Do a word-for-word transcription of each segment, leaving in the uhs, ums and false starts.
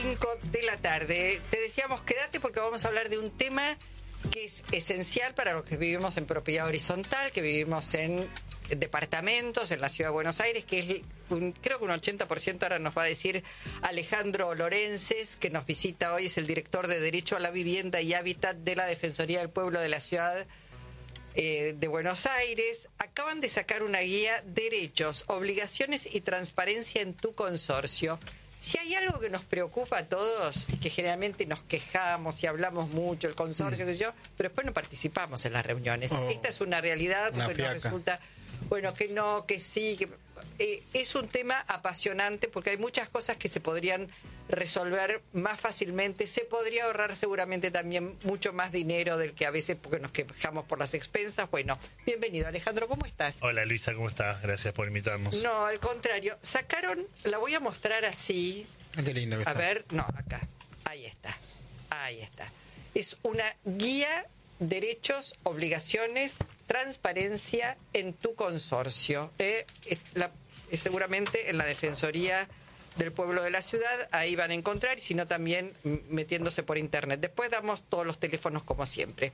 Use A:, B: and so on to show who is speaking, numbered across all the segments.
A: cinco de la tarde. Te decíamos, quédate porque vamos a hablar de un tema que es esencial para los que vivimos en propiedad horizontal, que vivimos en departamentos en la Ciudad de Buenos Aires, que es un, creo que un ochenta por ciento, ahora nos va a decir Alejandro Lorences, que nos visita hoy, es el director de Derecho a la Vivienda y Hábitat de la Defensoría del Pueblo de la Ciudad eh, de Buenos Aires. Acaban de sacar una guía, Derechos, Obligaciones y Transparencia en tu consorcio. Si hay algo que nos preocupa a todos, es que generalmente nos quejamos y hablamos mucho, el consorcio, mm. qué sé yo, pero después no participamos en las reuniones. Oh, Esta es una realidad, porque nos resulta, bueno, que no, que sí, que eh, es un tema apasionante, porque hay muchas cosas que se podrían resolver más fácilmente, se podría ahorrar seguramente también mucho más dinero del que a veces, porque nos quejamos por las expensas. Bueno, bienvenido Alejandro, ¿cómo estás?
B: Hola Luisa, ¿cómo estás? Gracias por invitarnos.
A: No, al contrario, sacaron, la voy a mostrar así.
C: Qué lindo que
A: a
C: está.
A: ver, no, acá, ahí está, ahí está. Es una guía, derechos, obligaciones, transparencia en tu consorcio. Eh, es la, es seguramente en la Defensoría del Pueblo de la Ciudad, ahí van a encontrar, y si no también metiéndose por internet. Después damos todos los teléfonos como siempre.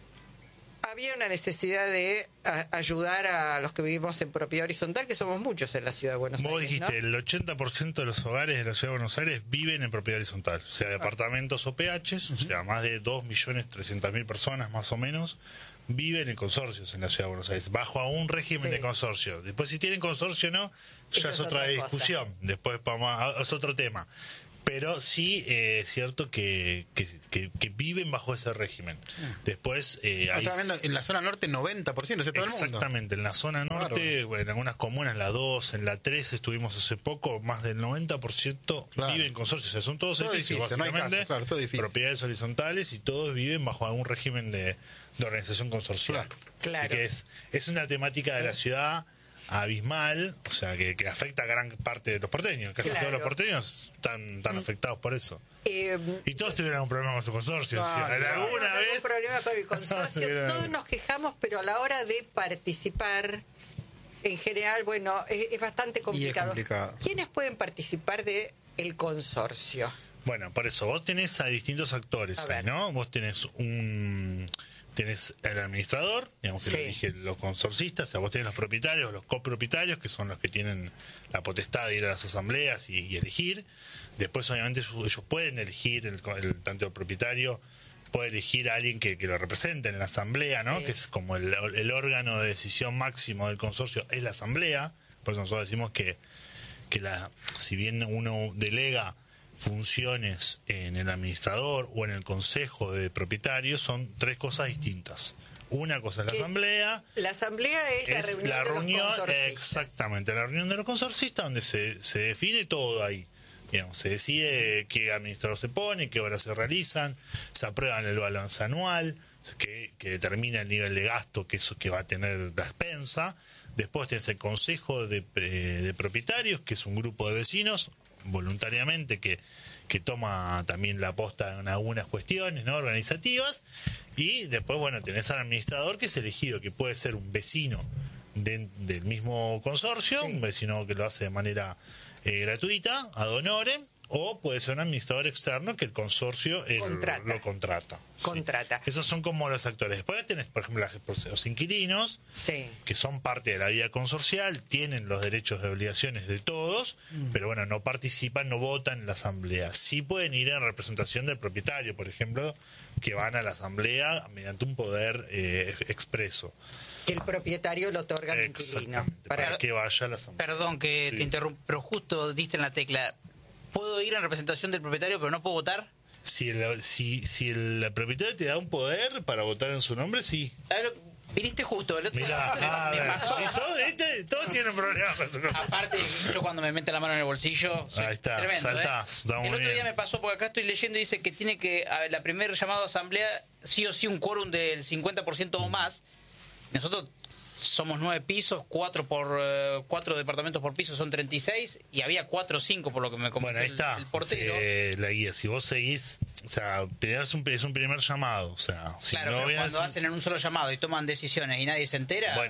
A: Había una necesidad de a, ayudar a los que vivimos en propiedad horizontal, que somos muchos en la Ciudad de Buenos
B: Vos
A: Aires.
B: Vos dijiste,
A: ¿no?
B: El ochenta por ciento de los hogares de la Ciudad de Buenos Aires viven en propiedad horizontal, o sea, departamentos o P Hs, uh-huh. o sea, más de dos millones trescientas mil personas más o menos viven en consorcios en la Ciudad de Buenos Aires, bajo a un régimen sí. de consorcio. Después, si tienen consorcio o no, ya Eso es otra, otra discusión. Cosa. Después vamos a, es otro tema. Pero sí eh, es cierto que, que, que, que viven bajo ese régimen. Después eh, hay...
C: En la zona norte noventa por ciento, ¿sí? Todo
B: Exactamente, en la zona norte, claro. bueno, en algunas comunas, la dos, en la tres estuvimos hace poco, más del noventa por ciento claro. viven en consorcios. O sea, son todos todo edificios, edificio, básicamente, no claro, todo propiedades horizontales, y todos viven bajo algún régimen de, de organización consorcial.
A: Claro. claro.
B: Así que es, es una temática de la ciudad abismal, o sea, que, que afecta a gran parte de los porteños. Casi claro. todos los porteños están, están afectados por eso. Eh, y todos tuvieron un problema con su consorcio. No, o sea, no,
A: ¿Alguna
B: no,
A: vez? Un problema con el consorcio. Todos nos quejamos, pero a la hora de participar, en general, bueno, es, es bastante complicado.
C: Es complicado.
A: ¿Quiénes pueden participar de el consorcio?
B: Bueno, por eso, vos tenés a distintos actores, a ahí, ¿no? Vos tenés un... Tenés el administrador, digamos que sí. lo eligen los consorcistas, o sea, vos tenés los propietarios, los copropietarios, que son los que tienen la potestad de ir a las asambleas y, y elegir. Después, obviamente, ellos pueden elegir, el, el, tanto el propietario puede elegir a alguien que, que lo represente en la asamblea, ¿no? Sí. Que es como el, el órgano de decisión máximo del consorcio, es la asamblea. Por eso nosotros decimos que, que la, si bien uno delega funciones en el administrador o en el consejo de propietarios, son tres cosas distintas. Una cosa es la asamblea.
A: La asamblea es, es la reunión, la reunión de los consorcistas.
B: Exactamente, la reunión de los consorcistas, donde se, se define todo ahí. Digamos, se decide qué administrador se pone, qué horas se realizan, se aprueban el balance anual, que, que determina el nivel de gasto que, eso, que va a tener la expensa. Después tenés el consejo de, de propietarios, que es un grupo de vecinos voluntariamente que, que toma también la posta en algunas cuestiones, ¿no? organizativas, y después, bueno, tenés al administrador, que es elegido, que puede ser un vecino de, del mismo consorcio, sí. un vecino que lo hace de manera eh, gratuita, ad honorem, o puede ser un administrador externo que el consorcio eh, contrata. lo contrata.
A: Contrata.
B: Sí. Esos son como los actores. Después tenés, por ejemplo, los inquilinos,
A: sí.
B: que son parte de la vida consorcial, tienen los derechos y obligaciones de todos, mm. pero bueno, no participan, no votan en la asamblea. Sí pueden ir en representación del propietario, por ejemplo, que van a la asamblea mediante un poder eh, expreso.
A: Que el propietario lo otorga al inquilino.
B: Para, para que vaya a la asamblea.
D: Perdón que sí. te interrumpo, pero justo diste en la tecla. ¿Puedo ir en representación del propietario, pero no puedo votar?
B: Si el, si, si el propietario te da un poder para votar en su nombre, sí.
D: ¿Sabes lo? Viniste justo. El otro
B: Mirá,
D: me,
B: ah,
D: me pasó.
B: ¿Eso? ¿Viste? Todos tienen problemas.
D: Aparte, yo cuando me mete la mano en el bolsillo, soy
B: ahí está,
D: tremendo,
B: saltás.
D: ¿eh? El otro
B: bien.
D: día me pasó, porque acá estoy leyendo y dice que tiene que, a la primer llamado a asamblea, sí o sí un quórum del cincuenta por ciento o más. Nosotros somos nueve pisos, cuatro por uh, cuatro departamentos por piso son treinta y seis, y había cuatro o cinco por lo que me comentó
B: bueno, ahí está,
D: el, el portero.
B: Eh, la guía, si vos seguís, o sea, primero es un, es un primer llamado, o sea, si
D: claro,
B: no
D: pero cuando
B: un...
D: hacen en un solo llamado y toman decisiones y nadie se entera.
B: Bueno,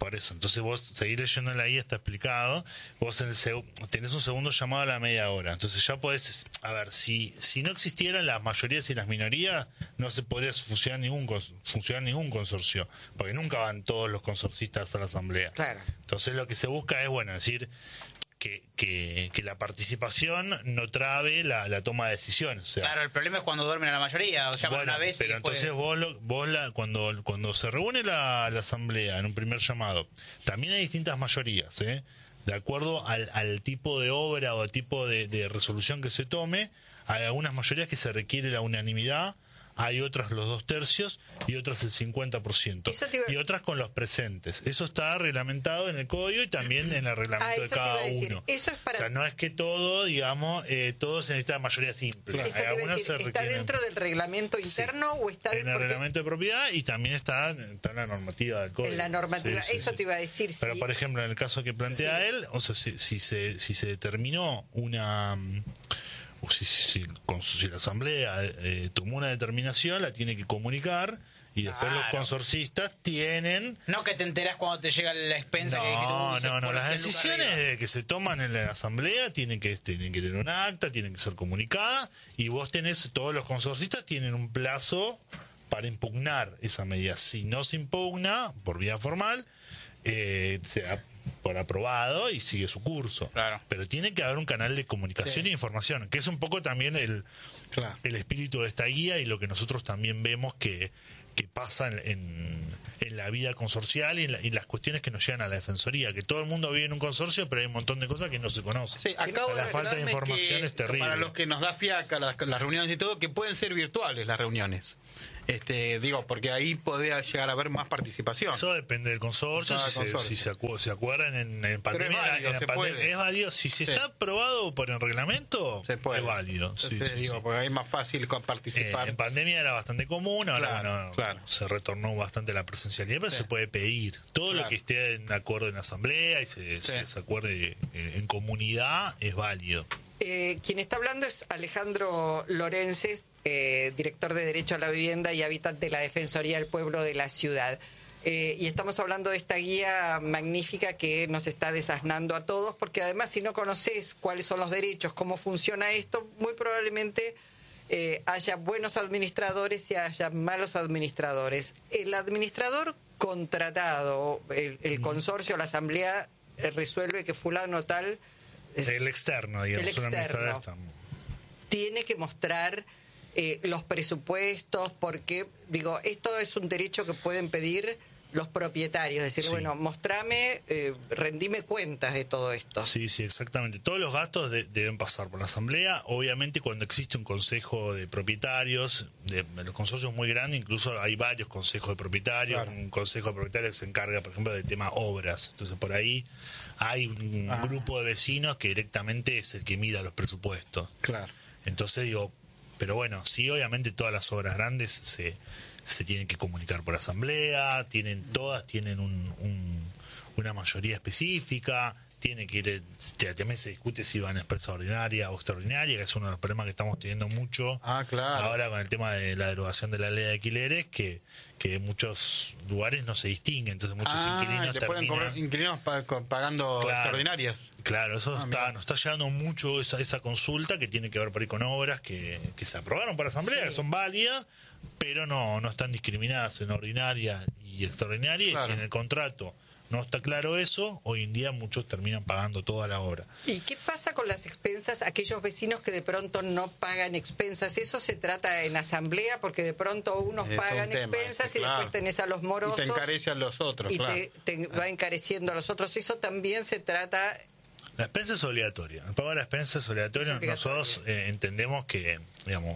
B: Por eso, entonces vos seguís leyendo la guía, está explicado, vos en el seg- tenés un segundo llamado a la media hora, entonces ya podés, a ver, si si no existieran las mayorías y las minorías, no se podría funcionar ningún cons- funcionar ningún consorcio, porque nunca van todos los consorcistas a la asamblea.
A: Claro.
B: Entonces lo que se busca es, bueno, decir que, que, que la participación no trabe la, la toma de decisiones. O sea,
D: Claro, el problema es cuando duermen a la mayoría, o llaman
B: bueno,
D: una vez y
B: pero
D: después...
B: entonces vos, lo- vos la, cuando, cuando se reúne la, la asamblea en un primer llamado, también hay distintas mayorías, ¿eh? De acuerdo al, al tipo de obra o al tipo de, de resolución que se tome, hay algunas mayorías que se requiere la unanimidad, hay otras los dos tercios y otras el cincuenta por ciento.
A: Eso te iba-
B: Y otras con los presentes. Eso está reglamentado en el código y también en el
A: Ah,
B: reglamento
A: eso
B: de
A: te iba
B: cada
A: a decir.
B: uno.
A: Eso es para-
B: O sea, no es que todo, digamos, eh, todo se necesita mayoría simple.
A: Eso
B: Hay
A: te iba a
B: algunas
A: decir,
B: se
A: ¿está
B: requieren-
A: dentro del reglamento interno o está
B: en el
A: porque
B: reglamento de propiedad y también está, está en la normativa del código.
A: en la normativa?
B: Sí, sí,
A: Eso
B: sí.
A: te iba a decir.
B: Pero
A: sí.
B: por ejemplo, en el caso que plantea
A: Sí.
B: él, o sea, si, si se si se determinó una mm, o si, si, si con- si la asamblea eh, tomó una determinación, la tiene que comunicar y después los
D: Claro.
B: consorcistas tienen.
D: No que te enterás cuando te llega la expensa que dijiste,
B: No,
D: "Uy, se
B: no, no.
D: pone
B: Las
D: cien lucas
B: decisiones
D: arriba".
B: de que se toman en la asamblea tienen que, tienen que tener un acta, tienen que ser comunicadas y vos tenés, todos los consorcistas tienen un plazo para impugnar esa medida. Si no se impugna por vía formal, eh, se da por aprobado y sigue su curso.
D: Claro.
B: Pero tiene que haber un canal de comunicación
C: Sí.
B: e información, que es un poco también el,
C: Claro.
B: el espíritu de esta guía y lo que nosotros también vemos que, que pasa en, en, en la vida consorcial y en, la- y las cuestiones que nos llegan a la defensoría, que todo el mundo vive en un consorcio, pero hay un montón de cosas que no se conocen.
C: Sí, acabo
B: la
C: de
B: falta de
C: acordarme
B: información
C: que
B: es terrible.
C: Para los que nos da fiaca las, las reuniones y todo, que pueden ser virtuales las reuniones. Este, digo, porque ahí podría llegar a haber más participación.
B: Eso depende del consorcio,
C: Cada
B: si, se-
C: consorcio.
B: si se, acu- se acuerdan en, en pandemia.
C: es válido,
B: en la
C: se
B: pandemia-
C: puede.
B: es válido. Si se
C: Sí.
B: está aprobado por el reglamento,
C: Se puede.
B: es válido. Sí,
C: Entonces,
B: sí,
C: digo,
B: sí.
C: porque ahí es más fácil con-
B: Eh,
C: participar.
B: en pandemia era bastante común, ahora
C: Claro,
B: bueno,
C: claro.
B: se retornó bastante la presencialidad, pero
C: Sí.
B: se puede pedir. Todo lo
C: Claro.
B: que esté en acuerdo en la asamblea y se,
C: Sí.
B: se- se acuerde en, en comunidad es válido.
A: Eh, quien está hablando es Alejandro Lorences, eh, director de Derecho a la Vivienda y Hábitat de la Defensoría del Pueblo de la Ciudad. Eh, y estamos hablando de esta guía magnífica que nos está desasnando a todos, porque además si no conoces cuáles son los derechos, cómo funciona esto, muy probablemente eh, haya buenos administradores y haya malos administradores. El administrador contratado, el, el consorcio, la asamblea, eh, resuelve que fulano tal... es-
B: El externo, digamos,
A: El
B: un administrador
A: externo.
B: externo.
A: tiene que mostrar eh, los presupuestos, porque, digo, esto es un derecho que pueden pedir los propietarios, decir,
B: Sí.
A: bueno, mostrame, eh, rendime cuentas de todo esto.
B: Sí, sí, exactamente. Todos los gastos de- deben pasar por la asamblea. Obviamente, cuando existe un consejo de propietarios, de, de los consorcios muy grandes, incluso hay varios consejos de propietarios.
C: Claro.
B: Un consejo de propietarios que se encarga, por ejemplo, del tema obras. Entonces, por ahí hay un
C: Ah.
B: grupo de vecinos que directamente es el que mira los presupuestos.
C: Claro.
B: Entonces, digo, pero bueno, sí, obviamente todas las obras grandes se, se tienen que comunicar por asamblea, tienen todas tienen un, un- una mayoría específica, tiene que ir, ya también se discute si van a expresa ordinaria o extraordinaria, que es uno de los problemas que estamos teniendo mucho
C: Ah, claro.
B: ahora con el tema de la derogación de la ley de alquileres, que, que en muchos lugares no se distingue, entonces muchos
C: Ah,
B: inquilinos
C: le pueden
B: terminan...
C: cobrar inquilinos pa- co- pagando
B: Claro.
C: extraordinarias.
B: Claro, eso
C: Ah,
B: está,
C: mirá.
B: nos está llegando mucho esa, esa consulta que tiene que ver por ahí con obras que, que se aprobaron por asamblea,
A: Sí.
B: que son válidas, pero no, no están discriminadas en ordinaria y extraordinaria, y
C: Claro.
B: si en el contrato no está claro eso, hoy en día muchos terminan pagando toda la obra.
A: ¿Y qué pasa con las expensas, aquellos vecinos que de pronto no pagan expensas? ¿Eso se trata en asamblea? Porque de pronto unos
C: Es todo
A: pagan
C: un tema
A: expensas
C: ese,
A: y
C: claro.
A: después tenés a los morosos.
C: Y te encarece a los otros,
A: y
C: claro.
A: te, te va encareciendo a los otros. Eso también se trata...
B: La expensa es obligatoria, el pago de la expensa es obligatorio.
A: Es obligatorio.
B: Nosotros eh, entendemos que, digamos,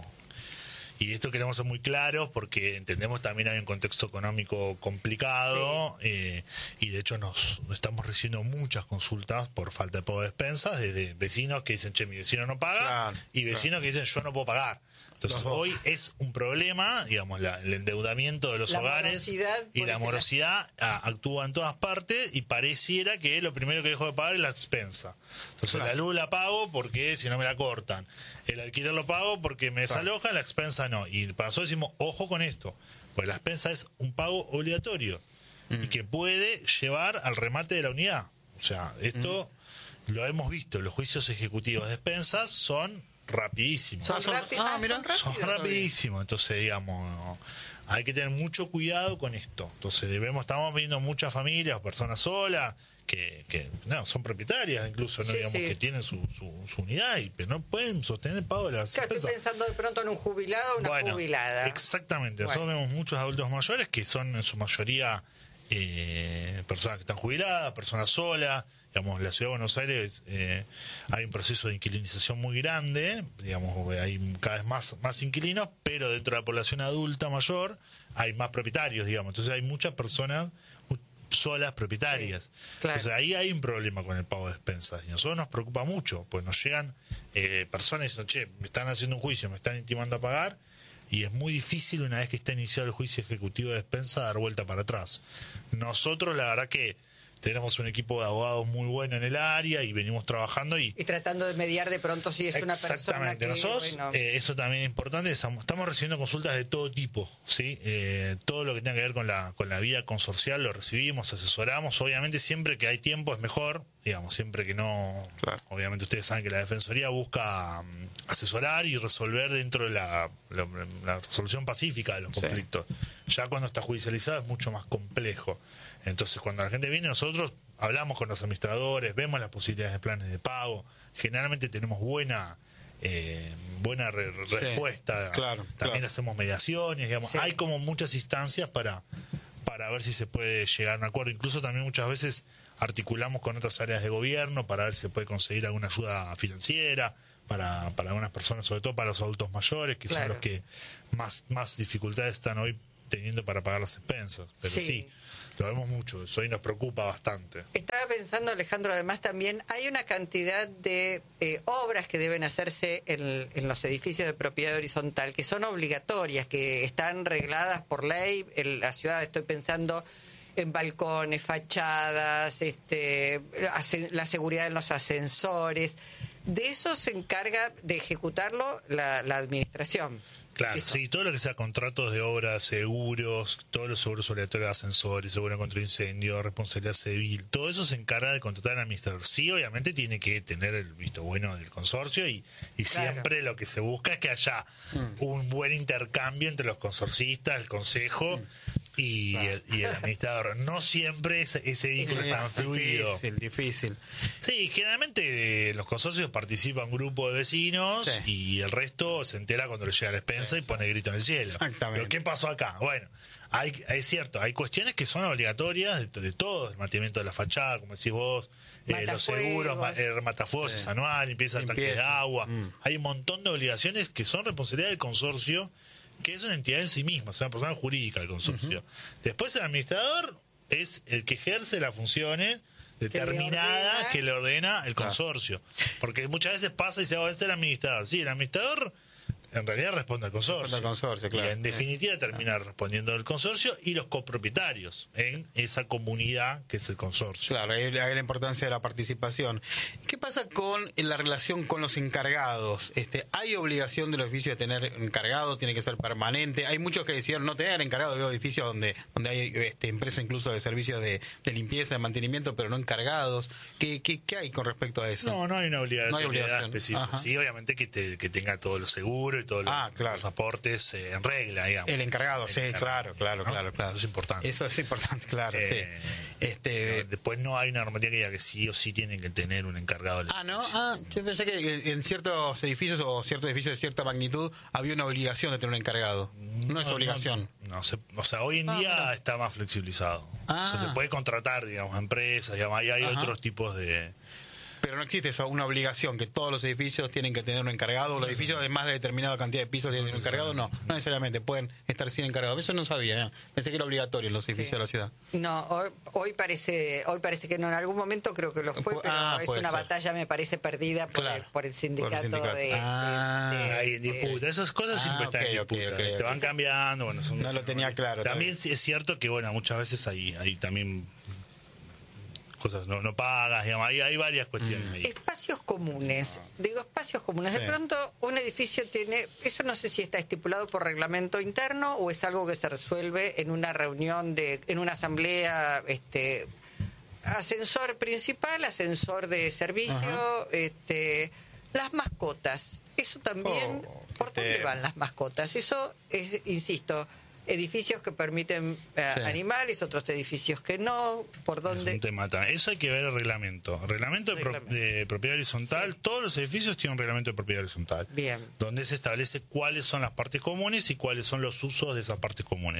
B: y esto queremos ser muy claros porque entendemos también hay un contexto económico complicado, eh, y de hecho nos estamos recibiendo muchas consultas por falta de pago de expensas, desde vecinos que dicen, che, mi vecino no paga,
C: Claro,
B: y vecinos que dicen, yo no puedo pagar. Entonces
C: Los dos.
B: hoy es un problema, digamos, la- el endeudamiento de los
A: La
B: hogares
A: morosidad
B: y
A: por
B: la
A: ese
B: morosidad ah, actúa en todas partes y pareciera que lo primero que dejo de pagar es la expensa. Entonces
C: Claro.
B: la luz la pago porque si no me la cortan. El alquiler lo pago porque me
C: Claro.
B: desalojan, la expensa no. Y para nosotros decimos, ojo con esto, porque la expensa es un pago obligatorio. mm. y que puede llevar al remate de la unidad. O sea, esto mm. lo hemos visto, los juicios ejecutivos de expensas son rapidísimos.
A: Son,
C: son,
A: rápido,
C: ah,
A: ah,
C: mira,
A: son rápidos.
B: Son rapidísimos, entonces digamos, hay que tener mucho cuidado con esto. Entonces vemos, estamos viendo muchas familias, personas solas, que, que no, son propietarias incluso, no
A: Sí,
B: digamos
A: sí.
B: que tienen su, su, su unidad, y, pero no pueden sostener el pago de las
A: Claro, estoy
B: expensas.
A: pensando de pronto en un jubilado o una
B: Bueno,
A: jubilada.
B: exactamente,
A: Bueno.
B: nosotros vemos muchos adultos mayores que son en su mayoría eh, personas que están jubiladas, personas solas. Digamos, en la ciudad de Buenos Aires eh, hay un proceso de inquilinización muy grande, digamos, hay cada vez más, más inquilinos, pero dentro de la población adulta mayor hay más propietarios, digamos, entonces hay muchas personas solas propietarias.
A: Sí, claro.
B: Entonces ahí hay un problema con el pago de expensas y a nosotros nos preocupa mucho, pues nos llegan eh, personas y dicen, che, me están haciendo un juicio, me están intimando a pagar, y es muy difícil una vez que está iniciado el juicio ejecutivo de expensa dar vuelta para atrás. Nosotros la verdad que tenemos un equipo de abogados muy bueno en el área y venimos trabajando y
A: Y tratando de mediar de pronto si es una persona
B: exactamente.
A: que...
B: Nosotros,
A: bueno,
B: eh, eso también es importante, estamos, estamos recibiendo consultas de todo tipo, ¿sí? Eh, todo lo que tenga que ver con la con la vida consorcial lo recibimos, asesoramos, obviamente siempre que hay tiempo es mejor, digamos, siempre que no...
C: Claro.
B: Obviamente ustedes saben que la Defensoría busca um, asesorar y resolver dentro de la, la, la resolución pacífica de los
C: Sí.
B: conflictos. Ya cuando está judicializado es mucho más complejo. Entonces, cuando la gente viene, nosotros hablamos con los administradores, vemos las posibilidades de planes de pago. Generalmente tenemos buena eh, buena re-
C: Sí,
B: respuesta.
C: claro,
B: También
C: claro.
B: hacemos mediaciones, digamos.
A: Sí.
B: Hay como muchas instancias para, para ver si se puede llegar a un acuerdo. Incluso también muchas veces articulamos con otras áreas de gobierno para ver si se puede conseguir alguna ayuda financiera para, para algunas personas, sobre todo para los adultos mayores, que
A: Claro.
B: son los que más, más dificultades están hoy teniendo para pagar las expensas. Pero
A: Sí.
B: sí, lo vemos mucho, eso hoy nos preocupa bastante.
A: Estaba pensando, Alejandro, además también hay una cantidad de eh, obras que deben hacerse en, en los edificios de propiedad horizontal que son obligatorias, que están regladas por ley. En la ciudad estoy pensando en balcones, fachadas, este, asen- la seguridad en los ascensores. De eso se encarga de ejecutarlo la, la administración.
B: Claro,
A: Eso.
B: sí, todo lo que sea contratos de obras, seguros, todos los seguros obligatorios de ascensores, seguro contra incendio, responsabilidad civil, todo eso se encarga de contratar al administrador. Sí, obviamente tiene que tener el visto bueno del consorcio y, y
A: Claro.
B: siempre lo que se busca es que haya un buen intercambio entre los consorcistas, el consejo y, el, y el administrador. No siempre ese, ese vínculo es tan fluido.
C: Difícil, difícil.
B: Sí, generalmente eh, los consorcios participan un grupo de vecinos
C: Sí.
B: y el resto se entera cuando le llega la despensa y pone el grito en el cielo.
C: Exactamente.
B: ¿Pero qué pasó acá? Bueno, hay, es cierto, hay cuestiones que son obligatorias de, de todo, el mantenimiento de la fachada, como decís vos, eh, los seguros, ma- eh, matafuegos
C: Sí.
B: es anual, limpieza del tanque de
C: Limpieza.
B: agua.
C: Mm.
B: Hay un montón de obligaciones que son responsabilidad del consorcio, que es una entidad en sí misma, es una persona jurídica del consorcio. Después el administrador es el que ejerce las funciones determinadas
A: ordena.
B: que le ordena el consorcio. Porque muchas veces pasa y se va a ser administrador. Sí, el administrador en realidad responde al consorcio.
C: Responde al consorcio, claro.
B: Y en definitiva termina respondiendo el consorcio y los copropietarios en esa comunidad que es el consorcio.
C: Claro, ahí, ahí la importancia de la participación. ¿Qué pasa con la relación con los encargados? Este, ¿Hay obligación del oficio de tener encargados? ¿Tiene que ser permanente? Hay muchos que decidieron no tener encargados. Veo edificios donde donde hay este, empresas incluso de servicios de, de limpieza, de mantenimiento, pero no encargados. ¿Qué, qué, qué hay con respecto a eso?
B: No, no hay una obligatoriedad
C: No hay obligación.
B: específica.
C: Ajá.
B: Sí, obviamente que, te- que tenga todos los seguros y todos los,
C: Ah, claro.
B: los aportes eh, en regla, digamos.
C: El encargado,
B: El
C: sí,
B: encargado,
C: claro, claro,
B: ¿no?
C: claro, claro.
B: Eso es importante.
C: Eso es importante, claro,
B: Eh,
C: sí. Este,
B: No, después no hay una normativa que diga que sí o sí tienen que tener un encargado del
C: Ah, ¿no?
B: edificio.
C: Ah, yo pensé que en ciertos edificios o ciertos edificios de cierta magnitud había una obligación de tener un encargado. No, es obligación.
B: No, no se- o sea, hoy en
C: Ah,
B: día
C: mira.
B: está más flexibilizado. O sea,
C: Ah.
B: se puede contratar, digamos, a empresas, digamos, hay, hay
C: Ajá.
B: otros tipos de...
C: Pero no existe esa una obligación que todos los edificios tienen que tener un encargado. Los edificios de más de determinada cantidad de pisos tienen un encargado. No, no necesariamente. Pueden estar sin encargado. Eso no sabía. ¿eh? Pensé que era obligatorio en los edificios
A: Sí.
C: de la ciudad.
A: No, hoy, hoy parece hoy parece que no, en algún momento creo que lo fue,
C: Pu-
A: pero
C: ah,
A: es
C: puede
A: una
C: ser.
A: batalla, me parece, perdida por,
C: Claro,
A: el, por el sindicato,
C: por el sindicato.
A: de...
C: Ah,
A: de- de-
B: Hay en disputa, esas cosas
C: Ah,
B: siempre están en
C: ok, ok,
B: disputa,
C: ok,
B: te
C: ok.
B: van cambiando, bueno, son-
C: No lo tenía claro,
B: También
C: está
B: sí es cierto que, bueno, muchas veces hay, hay también cosas no, no pagas, digamos, hay, hay varias cuestiones ahí.
A: Espacios comunes. Digo, espacios comunes. De
C: Sí.
A: pronto, un edificio tiene... Eso no sé si está estipulado por reglamento interno o es algo que se resuelve en una reunión, de en una asamblea... este ascensor principal, ascensor de servicio, este las mascotas. Eso también...
C: Oh,
A: ¿Por dónde
C: este-
A: van las mascotas? Eso es, insisto... Edificios que permiten eh,
C: Sí.
A: animales, otros edificios que no. ¿Por
B: Es
A: dónde?
B: un tema también. Eso hay que ver el reglamento. Reglamento de, pro-
A: Reglamento.
B: de propiedad horizontal. Todos los edificios tienen un reglamento de propiedad horizontal.
A: Bien.
B: Donde se establece cuáles son las partes comunes y cuáles son los usos de esas partes comunes.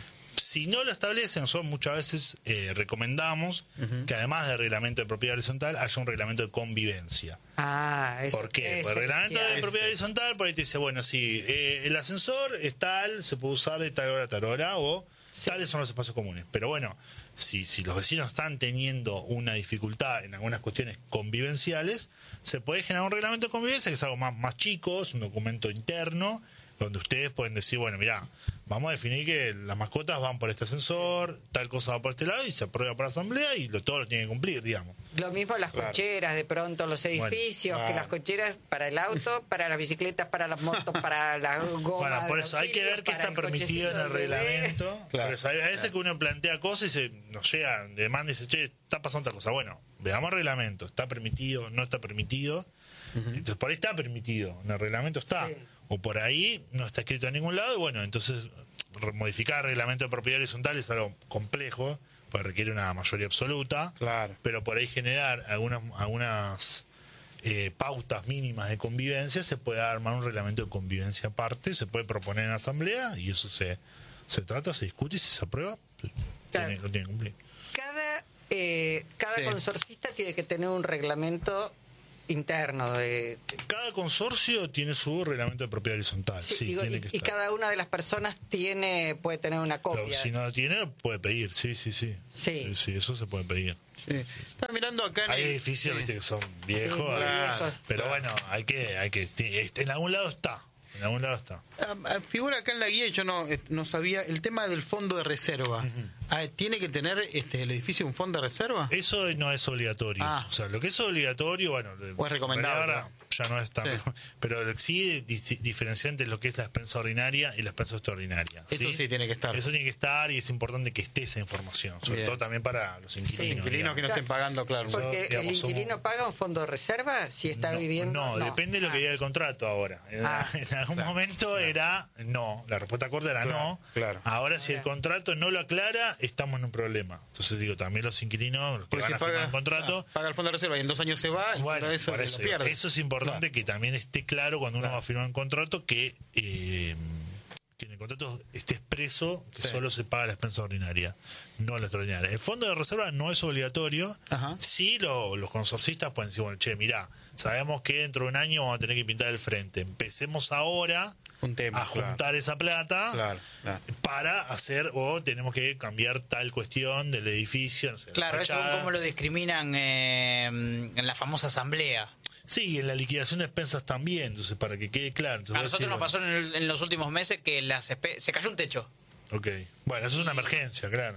B: Si no lo establecen, nosotros muchas veces eh, recomendamos que además del reglamento de propiedad horizontal haya un reglamento de convivencia.
A: Ah, eso
B: ¿Por qué?
A: es
B: Porque el reglamento de
A: esencial.
B: propiedad horizontal por ahí te dice, bueno, sí, eh, el ascensor es tal, se puede usar de tal hora a tal hora, o tales son los espacios comunes. Pero bueno, si, si los vecinos están teniendo una dificultad en algunas cuestiones convivenciales, se puede generar un reglamento de convivencia que es algo más, más chico, es un documento interno, donde ustedes pueden decir, bueno, mirá, vamos a definir que las mascotas van por este ascensor, tal cosa va por este lado, y se aprueba por asamblea y lo, todo lo tienen que cumplir, digamos.
A: Lo mismo las
C: Claro.
A: cocheras, de pronto los edificios,
C: Bueno,
A: que
C: claro.
A: las cocheras para el auto, para las bicicletas, para las motos, para la goma.
B: Bueno, por
A: de
B: eso hay que
A: auxilio,
B: ver qué
A: para
B: está permitido en el
A: cochecito del bebé.
B: reglamento.
C: Claro.
B: Por eso hay a veces que uno plantea cosas y se nos llega, demanda y dice, che, está pasando otra cosa. Bueno, veamos el reglamento, está permitido, no está permitido. Entonces por ahí está permitido, en el reglamento está.
A: Sí.
B: O por ahí no está escrito en ningún lado y bueno, entonces re- modificar el reglamento de propiedad horizontal es algo complejo, porque requiere una mayoría absoluta.
C: Claro.
B: Pero por ahí generar algunas, algunas eh, pautas mínimas de convivencia, se puede armar un reglamento de convivencia aparte, se puede proponer en asamblea y eso se, se trata, se discute y si se aprueba, pues,
A: Claro.
B: tiene, lo tiene que cumplir.
A: Cada, eh, cada
C: Sí.
A: consorcista tiene que tener un reglamento interno de...
B: Cada consorcio tiene su reglamento de propiedad horizontal.
A: Sí,
B: Sí,
A: digo,
B: tiene
A: y,
B: que
A: y
B: estar.
A: cada una de las personas tiene puede tener una
B: Pero
A: copia.
B: si no lo tiene, puede pedir, sí, sí, sí.
A: Sí.
B: Sí, eso se puede pedir.
C: Sí. Estaba mirando acá en
B: Hay
C: el-
B: edificios,
C: sí.
B: viste, que son viejos,
A: muy
B: hay-
A: viejos.
B: pero bueno, hay que, hay que, este, en algún lado está, en algún lado está.
C: Ah, ah, figura acá en la guía, yo no, eh, no sabía, el tema del fondo de reserva. Ah, ¿tiene que tener este el edificio un fondo de reserva?
B: Eso no es obligatorio.
C: Ah.
B: O sea, lo que es obligatorio, bueno,
C: O es recomendable,
B: ahora
C: ¿no?
B: ya no es tan.
C: Sí.
B: Pero sí di- diferenciar entre lo que es la expensa ordinaria y la expensa extraordinaria.
C: Eso sí tiene que estar.
B: Eso tiene que estar y es importante que esté esa información, sobre
C: Bien.
B: todo también para los inquilinos.
C: Inquilinos
B: digamos.
C: que no estén pagando, claro.
B: Por-
A: Porque
B: digamos,
A: el inquilino
B: somos-
A: paga un fondo de reserva si está
B: no,
A: viviendo.
B: No, depende de lo que
A: Ah.
B: diga el contrato ahora. En,
A: Ah.
B: en algún momento era no, la respuesta corta era
C: Claro,
B: no.
C: claro.
B: Ahora, si el contrato no lo aclara, estamos en un problema. Entonces, digo, también los inquilinos, los que
C: Porque
B: van
C: si
B: a firmar
C: paga,
B: un contrato.
C: ah, paga el fondo de reserva y en dos años se va, y
B: Bueno,
C: eso,
B: por eso,
C: lo pierde.
B: eso es importante que también esté claro cuando uno
C: Claro.
B: va a firmar un contrato que, eh, que en el contrato esté expreso que
C: Sí.
B: solo se paga la expensa ordinaria, no la extraordinaria. El fondo de reserva no es obligatorio.
C: Ajá.
B: Sí, lo- los consorcistas pueden decir, bueno, che, mirá, sabemos que dentro de un año vamos a tener que pintar el frente. Empecemos ahora
C: Juntemos,
B: a juntar
C: claro.
B: esa plata
C: Claro, claro.
B: para hacer, o tenemos que cambiar tal cuestión del edificio. No sé, la
D: Claro, eso
B: fachada.
D: como lo discriminan eh, en la famosa asamblea.
B: Sí, en la liquidación de expensas también, entonces para que quede claro. Entonces,
D: A
B: vos
D: nosotros
B: decís,
D: nos
B: bueno,
D: pasó en, el- en los últimos meses que las espe- se cayó un techo.
B: Ok. Bueno, eso es una emergencia, claro.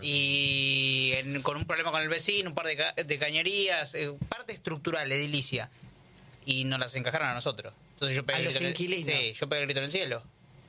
D: Y en- con un problema con el vecino, un par de, ca- de cañerías, eh, parte estructural, edilicia. Y nos las encajaron a nosotros. Entonces yo pegué
A: A
D: el
A: los
D: grito en el-
A: inquilinos.
D: Sí, yo pegué el grito en el cielo.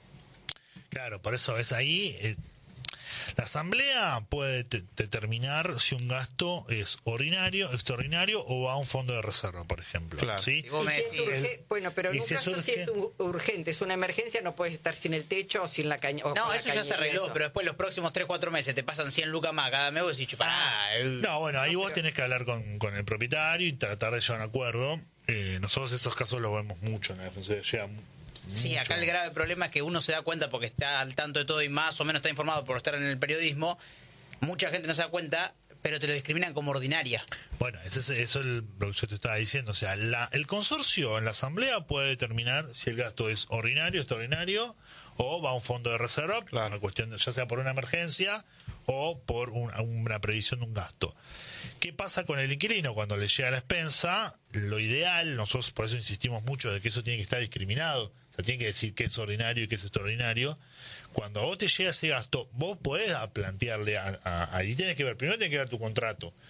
B: Claro, por eso es ahí. eh, la asamblea puede te- determinar si un gasto es ordinario, extraordinario o va a un fondo de reserva, por ejemplo.
C: Claro.
B: ¿sí?
D: Si vos
A: Y
D: me
A: si es
D: decís-
A: urge- bueno, pero en
B: y
A: un
B: si es
A: caso si es un- urgente, es una emergencia, no puedes estar sin el techo o sin la caña. o con
D: No,
A: la
D: eso ya se
A: cañería,
D: arregló,
A: eso.
D: pero después los próximos tres cuatro meses te pasan cien lucas más cada mes vos decís, pará. eh.
B: No, bueno, ahí
A: No,
B: vos
A: pero-
B: tenés que hablar con, con el propietario y tratar de llegar a un acuerdo. Eh, nosotros esos casos los vemos mucho en la defensoría. Llega mu-
D: Sí,
B: mucho.
D: acá el grave problema es que uno se da cuenta porque está al tanto de todo y más o menos está informado por estar en el periodismo. Mucha gente no se da cuenta, pero te lo discriminan como ordinaria.
B: Bueno, ese es, eso es el- lo que yo te estaba diciendo. O sea, la- el consorcio en la asamblea puede determinar si el gasto es ordinario, extraordinario o va a un fondo de reserva,
C: Claro.
B: una cuestión de- ya sea por una emergencia o por un- una previsión de un gasto. ¿Qué pasa con el inquilino? Cuando le llega la expensa, lo ideal, nosotros por eso insistimos mucho de que eso tiene que estar discriminado, o sea, tiene que decir qué es ordinario y qué es extraordinario. Cuando a vos te llega ese gasto, vos podés a plantearle, a- a- ahí tenés que ver, primero tenés que ver tu contrato,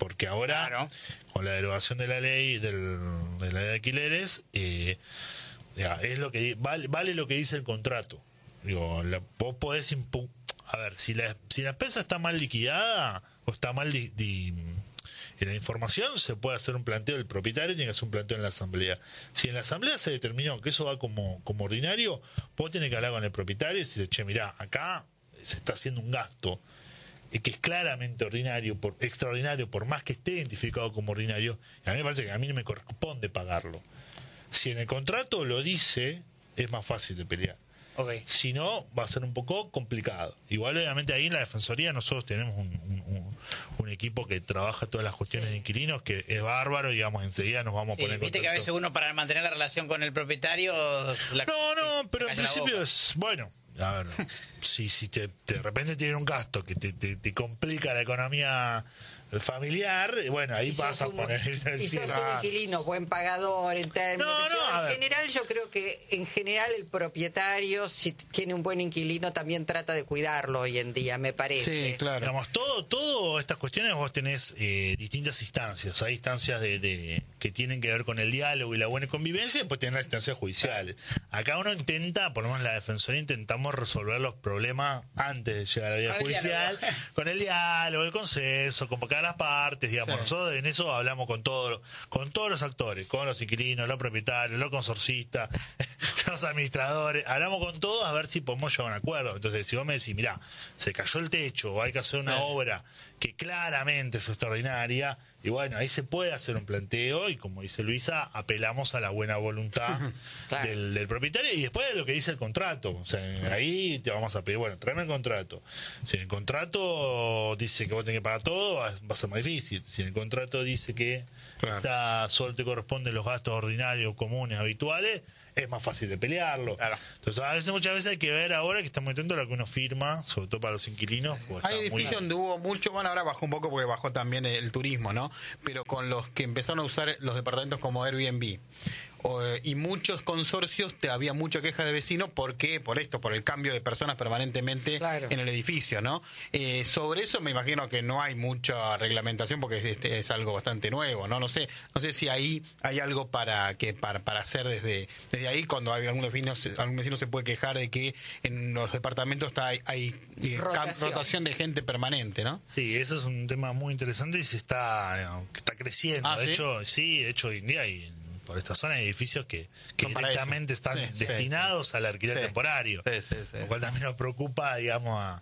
B: porque ahora,
D: Claro.
B: con la derogación de la ley del, de la ley de alquileres, eh, ya, es lo que vale, vale lo que dice el contrato. Digo, la, vos podés impu a ver, si la, si la empresa está mal liquidada o está mal di, di, en la información, se puede hacer un planteo del propietario y tiene que hacer un planteo en la asamblea. Si en la asamblea se determinó que eso va como, como ordinario, vos tenés que hablar con el propietario y decirle, che, mirá, acá se está haciendo un gasto eh, que es claramente ordinario, por extraordinario, por más que esté identificado como ordinario, y a mí me parece que a mí no me corresponde pagarlo. Si en el contrato lo dice, es más fácil de pelear.
D: Okay.
B: Si no, va a ser un poco complicado. Igual, obviamente, ahí en la Defensoría nosotros tenemos un, un, un, un equipo que trabaja todas las cuestiones sí. de inquilinos, que es bárbaro, digamos, enseguida nos vamos
D: Sí,
B: a poner en
D: viste
B: contacto.
D: que a veces uno para mantener la relación con el propietario... La,
B: no, no,
D: sí,
B: pero en principio es... Bueno, a ver, si, si te, te, de repente tiene un gasto que te, te, te complica la economía familiar, bueno, ahí vas a
A: un,
B: poner...
A: Y sos un inquilino buen pagador en términos...
B: No, no,
A: en general yo creo que en general el propietario, si tiene un buen inquilino, también trata de cuidarlo hoy en día, me parece.
C: Sí, claro.
B: Digamos, todo, todo estas cuestiones vos tenés eh, distintas instancias. Hay instancias de, de que tienen que ver con el diálogo y la buena convivencia, y después tenés las instancias judiciales. Acá uno intenta, por lo menos la Defensoría, intentamos resolver los problemas antes de llegar a la vía judicial, con el diálogo, el consenso, convocar a las partes, digamos. Sí. Nosotros en eso hablamos con todos, con todos los actores, con los inquilinos, los propietarios, los consorcistas, los administradores, hablamos con todos a ver si podemos llegar a un acuerdo. Entonces, si vos me decís, mirá, se cayó el techo, o hay que hacer una sí. obra que claramente es extraordinaria, y bueno, ahí se puede hacer un planteo, y como dice Luisa, apelamos a la buena voluntad claro. del, del propietario, y después de lo que dice el contrato. O sea, ahí te vamos a pedir, bueno, tráeme el contrato. Si el contrato dice que vos tenés que pagar todo, va, va a ser más difícil. Si el contrato dice que claro. está, solo te corresponden los gastos ordinarios, comunes, habituales, es más fácil de pelearlo. Claro. Entonces, a veces, muchas veces hay que ver ahora que está muy atento a lo que uno firma, sobre todo para los inquilinos.
C: Hay edificios donde hubo mucho, bueno, ahora bajó un poco porque bajó también el turismo, ¿no? Pero con los que empezaron a usar los departamentos como Airbnb. O, y muchos consorcios, te había mucha queja de vecinos, ¿por qué? Por esto, por el cambio de personas permanentemente claro. en el edificio, ¿no? Eh, sobre eso me imagino que no hay mucha reglamentación porque este es algo bastante nuevo, ¿no? No sé, no sé si ahí hay algo para que para, para hacer desde desde ahí, cuando hay algún vecino, algún vecino se puede quejar de que en los departamentos está, hay, hay eh, rotación. rotación de gente permanente, ¿no?
B: Sí, eso es un tema muy interesante y se está, está creciendo.
C: Ah,
B: de
C: ¿sí?
B: hecho, sí, de hecho hoy en día hay por esta zona hay edificios que, que directamente están
C: sí,
B: destinados
C: sí,
B: al alquiler
C: sí,
B: temporario,
C: sí, sí, sí.
B: lo cual también nos preocupa, digamos, a,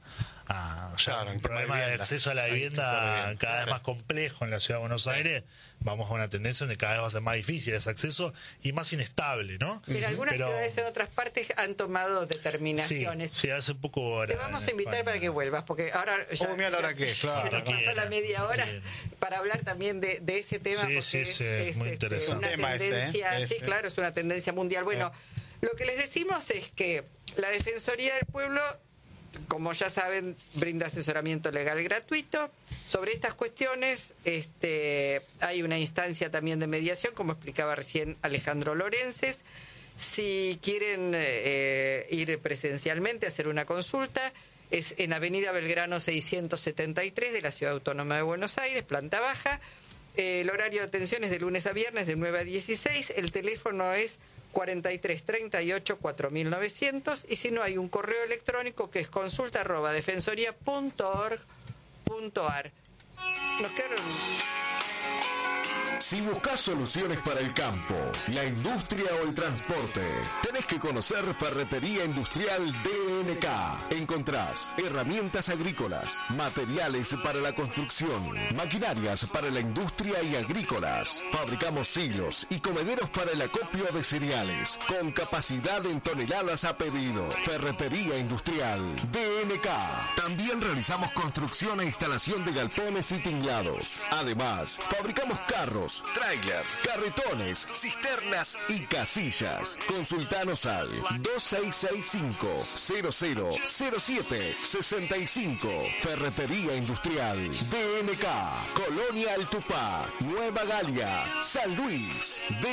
B: a ya
C: claro,
B: un problema de acceso a la vivienda cada claro. vez más complejo en la ciudad de Buenos sí. Aires. Vamos a una tendencia donde cada vez va a ser más difícil ese acceso y más inestable, ¿no?
A: Pero algunas Pero, ciudades en otras partes han tomado determinaciones.
B: Sí, sí hace poco ahora.
A: Te vamos a invitar España. Para que vuelvas, porque ahora ya,
C: oh, mira la hora que es, claro.
A: Se nos pasa la media hora para hablar también de, de ese tema,
B: sí,
A: porque
B: sí,
A: es,
B: sí,
A: es
B: muy
A: este,
B: interesante.
A: una
C: tema
A: tendencia,
C: ese, ¿eh?
A: sí,
C: ese.
A: claro, es una tendencia mundial. Bueno, eh. lo que les decimos es que la Defensoría del Pueblo, como ya saben, brinda asesoramiento legal gratuito. Sobre estas cuestiones este, hay una instancia también de mediación, como explicaba recién Alejandro Lorences. Si quieren eh, ir presencialmente a hacer una consulta, es en Avenida Belgrano seiscientos setenta y tres de la Ciudad Autónoma de Buenos Aires, planta baja. Eh, el horario de atención es de lunes a viernes de nueve a dieciséis. El teléfono es cuarenta y tres treinta y ocho cuatro mil novecientos, y si no, hay un correo electrónico que es consulta arroba defensoría punto org punto ar. Nos quedaron...
E: Si buscas soluciones para el campo, la industria o el transporte, tenés que conocer Ferretería Industrial D N K. Encontrás herramientas agrícolas, materiales para la construcción, maquinarias para la industria y agrícolas. Fabricamos silos y comederos para el acopio de cereales, con capacidad en toneladas a pedido. Ferretería Industrial D N K. También realizamos construcción e instalación de galpones y tinglados. Además, fabricamos carros, trailers, carretones, cisternas y casillas. Consultanos al dos seis seis cinco, cero cero cero siete seis cinco. Ferretería Industrial D N K, Colonia El Tupá, Nueva Galia, San Luis.